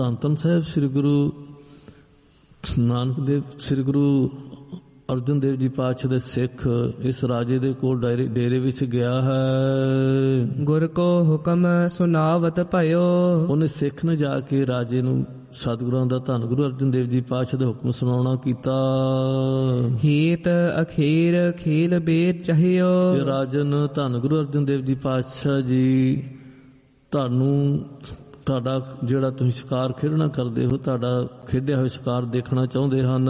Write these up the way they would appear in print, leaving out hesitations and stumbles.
ਧੰਨ ਧੰਨ ਸਾਹਿਬ ਸ੍ਰੀ ਗੁਰੂ ਨਾਨਕ ਦੇਵ ਸ੍ਰੀ ਗੁਰੂ ਅਰਜਨ ਦੇਵ ਜੀ ਪਾਤਸ਼ਾਹ ਦੇ ਸਿੱਖ ਇਸ ਰਾਜੇ ਦੇ ਕੋਲ ਡੇਰੇ ਵਿੱਚ ਗਿਆ ਹੈ। ਗੁਰ ਕੋ ਹੁਕਮ ਸੁਨਾਵਤ ਭਇਓ। ਉਹਨੇ ਸਿੱਖ ਨੇ ਜਾ ਕੇ ਰਾਜੇ ਨੂੰ ਸਤਿਗੁਰਾਂ ਦਾ ਧੰਨ ਗੁਰੂ ਅਰਜਨ ਦੇਵ ਜੀ ਪਾਤਸ਼ਾਹ ਦੇ ਹੁਕਮ ਸੁਣਾਉਣਾ ਕੀਤਾ। ਹੀਤ ਅਖੀਰ ਖੀਲ ਬੇਦ ਚਾਹਿਓ। ਰਾਜਨ ਧੰਨ ਗੁਰੂ ਅਰਜਨ ਦੇਵ ਜੀ ਪਾਤਸ਼ਾਹ ਜੀ ਤੁਹਾਨੂੰ ਤੁਹਾਡਾ ਜਿਹੜਾ ਤੁਸੀਂ ਸ਼ਿਕਾਰ ਖੇਡਣਾ ਕਰਦੇ ਹੋ, ਤੁਹਾਡਾ ਖੇਡਿਆ ਹੋਇਆ ਸ਼ਿਕਾਰ ਦੇਖਣਾ ਚਾਹੁੰਦੇ ਹਨ।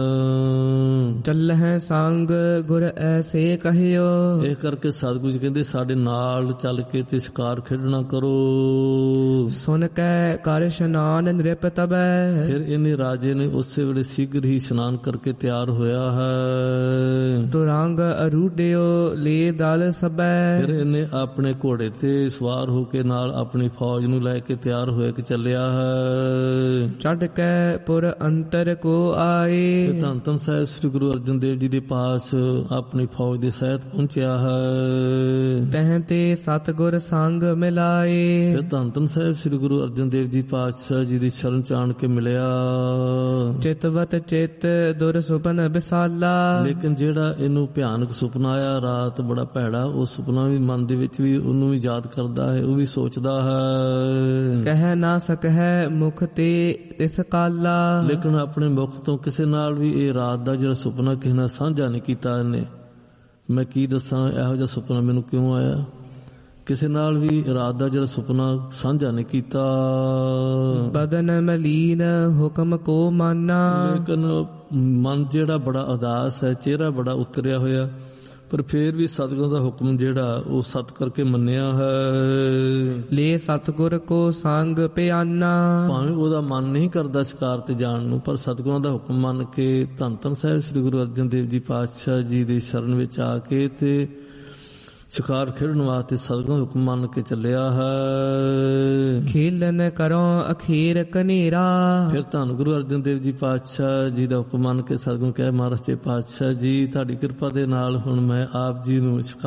ਚੱਲਹਿ ਸੰਗ ਗੁਰ ਐਸੇ ਕਹਿਓ। ਇਹ ਕਰਕੇ ਸਤਿਗੁਰੂ ਜੀ ਕਹਿੰਦੇ ਸਾਡੇ ਨਾਲ ਚੱਲ ਕੇ ਤੇ ਸ਼ਿਕਾਰ ਖੇਡਣਾ ਕਰੋ। ਸੁਨ ਕੈ ਕਰ ਇਸ਼ਨਾਨ ਨ੍ਰਿਪ ਤਬੈ। ਫਿਰ ਇਹਨੇ ਰਾਜੇ ਨੇ ਉਸੇ ਵੇਲੇ ਸ਼ੀਘਰ ਹੀ ਇਸ਼ਨਾਨ ਕਰਕੇ ਤਿਆਰ ਹੋਇਆ ਹੈ। ਤੁਰੰਗ ਅਰੂਢਿਓ ਲੇ ਦਲ ਸਬੈ। ਫਿਰ ਇਹਨੇ ਆਪਣੇ ਘੋੜੇ ਤੇ ਸਵਾਰ ਹੋ ਕੇ ਨਾਲ ਆਪਣੀ ਫੌਜ ਨੂੰ ਲੈ ਕੇ ਤਿਆਰ ਹੋਇਆ ਕਿ ਚੱਲਿਆ ਹੈ। ਚੜ੍ਹ ਕੇ ਪੁਰ ਅੰਤਰ ਕੋ ਆਏ। ਧੰਨ ਧੰਨ ਸਾਹਿਬ ਸ੍ਰੀ ਗੁਰੂ ਅਰਜਨ ਦੇਵ ਜੀ ਦੇ ਪਾਸ ਆਪਣੀ ਫੌਜ ਦੇ ਸਹਿਤ ਪਹੁੰਚਿਆ ਹੈ। ਤਹਿ ਤੇ ਸਤਿਗੁਰ ਸੰਗ ਮਿਲਾਏ। ਫਿਰ ਧੰਨ ਧੰਨ ਸਾਹਿਬ ਸ੍ਰੀ ਗੁਰੂ ਅਰਜਨ ਦੇਵ ਜੀ ਪਾਤਸ਼ਾਹ ਜੀ ਦੀ ਸ਼ਰਨ ਚ ਆਣ ਕੇ ਮਿਲਿਆ। ਚਿਤਵਤ ਚਿਤ ਦੁਰ ਸੁਪਨ ਵਿਸਾਲਾ। ਲੇਕਿਨ ਜਿਹੜਾ ਇਹਨੂੰ ਭਿਆਨਕ ਸੁਪਨਾ ਆਇਆ ਰਾਤ, ਬੜਾ ਭੈੜਾ, ਉਹ ਸੁਪਨਾ ਵੀ ਮਨ ਦੇ ਵਿੱਚ ਵੀ ਉਹਨੂੰ ਵੀ ਯਾਦ ਕਰਦਾ ਹੈ, ਉਹ ਵੀ ਸੋਚਦਾ ਹੈ। ਕਹਿ ਨਾ ਸਕਹਿ ਮੁਖ ਤੇ ਇਸ ਕਾਲਾ। ਲੇਕਿਨ ਆਪਣੇ ਮੁਖ ਤੋਂ ਕਿਸੇ ਨਾਲ ਵੀ ਇਹ ਰਾਤ ਦਾ ਜਿਹੜਾ ਸੁਪਨਾ ਕਿਸੇ ਨਾਲ ਸਾਂਝਾ ਨਹੀਂ ਕੀਤਾ ਇਹਨੇ। ਮੈਂ ਕੀ ਦੱਸਾਂ ਇਹੋ ਜਿਹਾ ਸੁਪਨਾ ਮੈਨੂੰ ਕਿਉਂ ਆਇਆ। ਕਿਸੇ ਨਾਲ ਵੀ ਰਾਤ ਦਾ ਜਿਹੜਾ ਸੁਪਨਾ ਸਾਂਝਾ ਨਹੀਂ ਕੀਤਾ। ਬਦਨ ਮਲੀਨ ਹੁਕਮ ਕੋ ਮਾਨਾ। ਲੇਕਿਨ ਮਨ ਜਿਹੜਾ ਬੜਾ ਉਦਾਸ ਹੈ, ਚਿਹਰਾ ਬੜਾ ਉਤਰਿਆ ਹੋਇਆ, ਪਰ ਫੇਰ ਵੀ ਸਤਿਗੁਰਾਂ ਦਾ ਹੁਕਮ ਜਿਹੜਾ ਉਹ ਸਤ ਕਰਕੇ ਮੰਨਿਆ ਹੈ। ਲੈ ਸਤਿਗੁਰ ਕੋ ਸੰਗ ਪਿਆਨਾ। ਭਾਵੇਂ ਉਹਦਾ ਮਨ ਨਹੀਂ ਕਰਦਾ ਸ਼ਿਕਾਰ ਤੇ ਜਾਣ ਨੂੰ, ਪਰ ਸਤਿਗੁਰਾਂ ਦਾ ਹੁਕਮ ਮੰਨ ਕੇ ਧੰਨ ਧੰਨ ਸਾਹਿਬ ਸ੍ਰੀ ਗੁਰੂ ਅਰਜਨ ਦੇਵ ਜੀ ਪਾਤਸ਼ਾਹ ਜੀ ਦੀ ਸ਼ਰਨ ਵਿੱਚ ਆ ਕੇ ਤੇ ਸ਼ਿਕਾਰ ਖੇਡਣ ਵਾਸਤੇ ਸਤਿਗੁਰਾਂ ਦਾ ਹੁਕਮ ਮੰਨ ਕੇ ਚੱਲਿਆ ਹੈ। ਖੇਲਨ ਕਰੋ ਅਖੀਰ ਕਨੇਰਾ। ਫਿਰ ਧੰਨ ਗੁਰੂ ਅਰਜਨ ਦੇਵ ਜੀ ਪਾਤਸ਼ਾਹ ਜੀ ਦਾ ਹੁਕਮ ਮੰਨ ਕੇ ਸਤਿਗੁਰੂ ਕਹੇ ਮਹਾਰਾਜ ਜੀ ਪਾਤਸ਼ਾਹ ਜੀ ਤੁਹਾਡੀ ਕਿਰਪਾ ਦੇ ਨਾਲ ਹੁਣ ਮੈਂ ਆਪ ਜੀ ਨੂੰ